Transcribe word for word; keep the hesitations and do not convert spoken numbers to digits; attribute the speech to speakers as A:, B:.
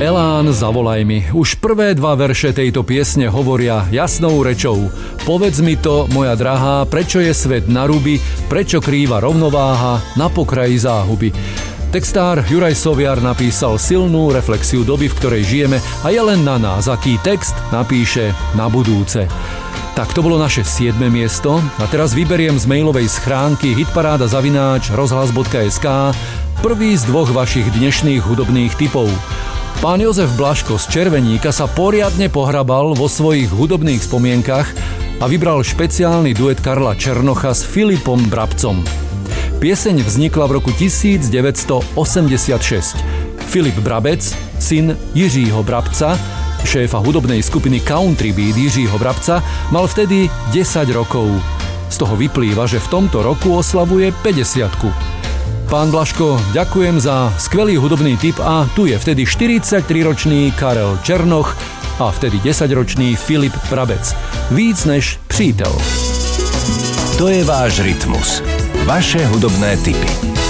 A: Elán, zavolaj mi. Už prvé dva verše tejto piesne hovoria jasnou rečou. Povedz mi to, moja drahá, prečo je svet na ruby, prečo krýva rovnováha na pokraji záhuby. Textár Juraj Soviar napísal silnú reflexiu doby, v ktorej žijeme a je len na nás, aký text napíše na budúce. Tak to bolo naše siedme miesto a teraz vyberiem z mailovej schránky hitparáda zavináč rozhlas bodka es ká prvý z dvoch vašich dnešných hudobných tipov. Pán Jozef Blaško z Červeníka sa poriadne pohrabal vo svojich hudobných spomienkach a vybral špeciálny duet Karla Černocha s Filipom Brabcom. Pieseň vznikla v roku devätnásťstoosemdesiatšesť. Filip Brabec, syn Jiřího Brabca, šéfa hudobnej skupiny Country Beat Jiřího Brabca, mal vtedy desať rokov. Z toho vyplýva, že v tomto roku oslavuje päťdesiatku. Pán Blaško, ďakujem za skvelý hudobný tip a tu je vtedy štyridsaťtriročný Karel Černoch a vtedy desaťročný Filip Brabec. Víc než přítel.
B: To je váš rytmus. Vaše hudobné tipy.